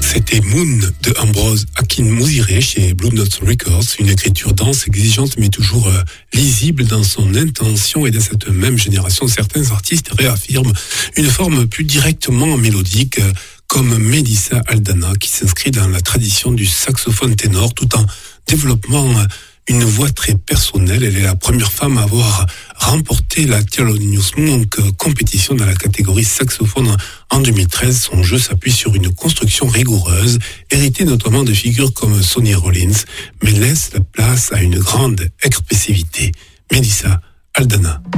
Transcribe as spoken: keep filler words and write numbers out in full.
C'était Moon de Ambrose Akinmusire chez Blue Note Records, une écriture dense, exigeante mais toujours euh, lisible dans son intention, et dans cette même génération, certains artistes réaffirment une forme plus directement mélodique euh, comme Melissa Aldana qui s'inscrit dans la tradition du saxophone ténor tout en développant euh, une voix très personnelle. Elle est la première femme à avoir remporté la Thelonious Monk compétition dans la catégorie saxophone en deux mille treize. Son jeu s'appuie sur une construction rigoureuse, héritée notamment de figures comme Sonny Rollins, mais laisse la place à une grande expressivité. Melissa Aldana.